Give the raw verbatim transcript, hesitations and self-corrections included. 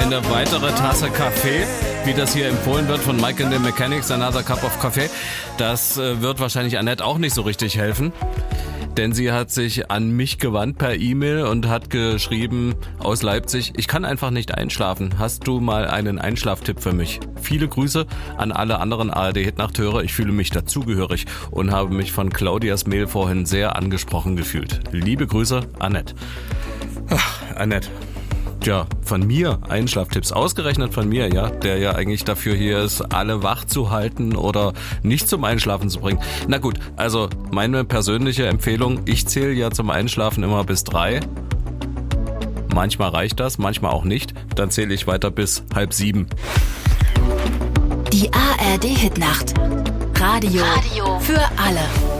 eine weitere Tasse Kaffee, wie das hier empfohlen wird von Mike and the Mechanics, Another Cup of Coffee. Das äh, wird wahrscheinlich Annette auch nicht so richtig helfen. Denn sie hat sich an mich gewandt per E-Mail und hat geschrieben aus Leipzig: Ich kann einfach nicht einschlafen. Hast du mal einen Einschlaftipp für mich? Viele Grüße an alle anderen A R D-Hitnachthörer. Ich fühle mich dazugehörig und habe mich von Claudias Mail vorhin sehr angesprochen gefühlt. Liebe Grüße, Annette. Ach, Annette. Tja, von mir Einschlaftipps, ausgerechnet von mir, ja, der ja eigentlich dafür hier ist, alle wach zu halten oder nicht zum Einschlafen zu bringen. Na gut, also meine persönliche Empfehlung, ich zähle ja zum Einschlafen immer bis drei. Manchmal reicht das, manchmal auch nicht. Dann zähle ich weiter bis halb sieben. Die A R D-Hitnacht. Radio, Radio für alle.